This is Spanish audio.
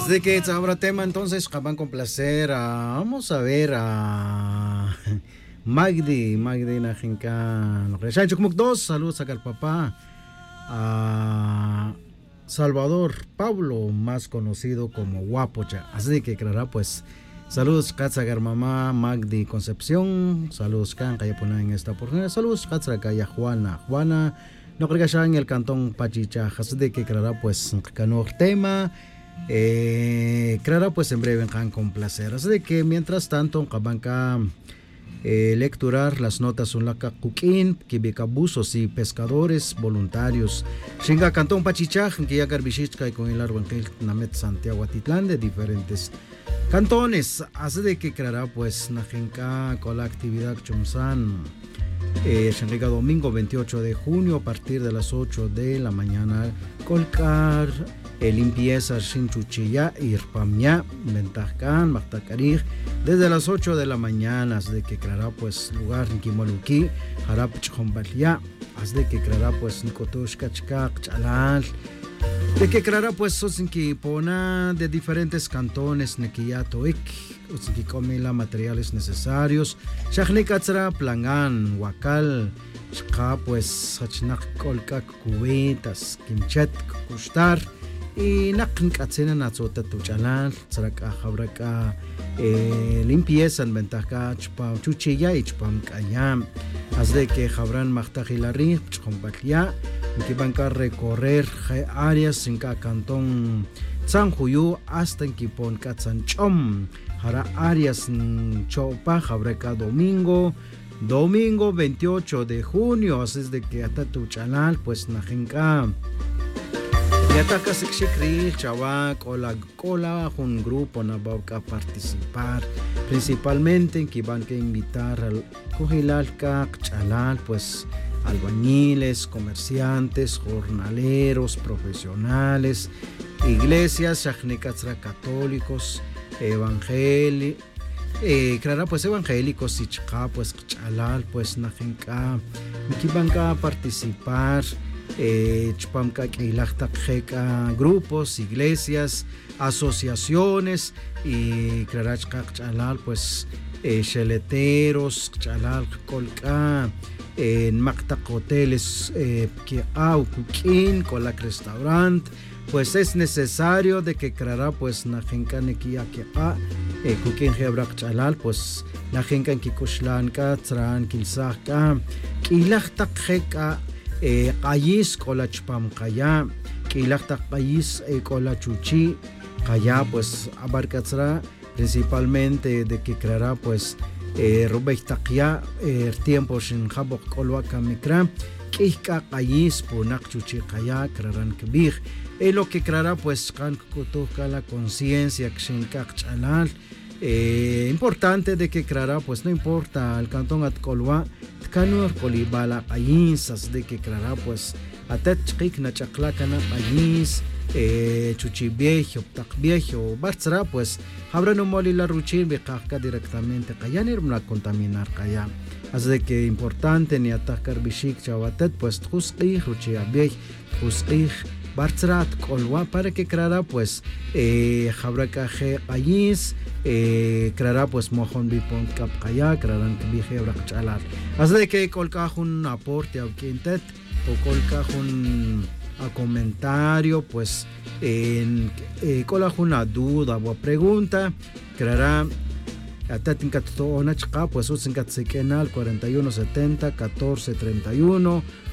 Así que habrá tema entonces, van con placer. Vamos a ver a Magdi Najinka. Dos saludos acá al papá. A Salvador Pablo, más conocido como Guapocha. Así que creerá pues. Saludos Katzagar mamá Magdi Concepción. Saludos Kan Kayapuna en esta oportunidad. Saludos Katzakaya Juana. No creo que ya en el cantón Pachicha. Así que creerá pues canor tema. Creerá pues en breve con placer. Así de que mientras tanto Kabanka lecturar las notas son la Kukin, Kibikabusos y pescadores voluntarios. Shinga cantón Pachicha, que ya Garbichichka y con el Arbanquel Namet Santiago Atitlán de diferentes cantones. Así de que creará pues Najinka con la actividad Chumsan. Shinga domingo 28 de junio a partir de las 8 de la mañana. Colcar limpieza Shinchuchilla Irpamya Ventajkan Maktakarij desde las 8 de la mañana. Así de que creará pues lugar en Kimoluki Harap Chombalia. Así de que creará pues Nikotushka Chkak Chalal. De que creará pues Sosinki Pona de diferentes cantones Nekiyatoik Sosinki Komila materiales necesarios Shachnikatzra Plangan Wakal Shka pues Hachnak Kolkak Kubetas Kimchet Kustar y Naknkatsena Natsota Tuchalal Tzraka Habraka limpieza en ventaja Chpam Chuchilla y Chpam Kayam. Haz de que Jabran Mahtajilari Chkompatia que van a recorrer áreas en cada cantón San Juyu hasta en Kipon Katsanchom. Hará áreas en Chopa, Jabreca domingo 28 de junio. Así es de que hasta tu canal, pues Najinka. Y ataca Sikshikri, Chavak, Cola, un grupo na va a participar. Principalmente en que van a invitar al Kujilalka, Chalal, pues albañiles, comerciantes, jornaleros, profesionales, iglesias, shachnikatzra católicos, evangélicos, pues evangélicos y chka, pues chalal, pues najenka, aquí van a participar, chpamka kilachtakjeka, grupos, iglesias, asociaciones y clarachka chalal, pues cheleteros, chalal, colca. En Mactac Hoteles Kukin, Colak Restaurant, pues es necesario de que creará pues Najenkan Kia Kukin Hebrak Chalal, pues Najenkan Kikushlanka, Tzran Kilsaka, Kilachtak Heka, Kayis, Kolachpam Kaya, Kilachtak Kayis, Kolachuchi, Kaya, pues abarcatzra principalmente de que creará pues Rubeitakia, tiempo sin Habok Kolwaka Mikra, Kika Kayis, Punak Chuchikaya, Kraran Kbir. Lo que creará pues Kan Kutuka la conciencia, Kshinkak Chalal. Importante de que creará pues no importa el cantón Atkolwa, Tkanur Kolibala Kayisas, de que creará pues Atet Chik Nachaklakana Kayis. Chuchiviejo, Takviejo, Bartzra, pues habrá no moli la ruchir vicaja directamente, Kayanir no contaminar Kaya. Así de que importante ni atacar bishik chavatet, pues Tuski, Ruchiabiej, Tuski, Bartzrat, Kolwa, para que creará pues habrá caje Kayis, creará pues Mojon Bipont Cap Kaya, crearán que vije Brachalar. Así de que colcajun aporte a quintet o colcajun a comentario pues en una duda o pregunta creará atatinkat to onachka pues usinkat sekenal 4170 1431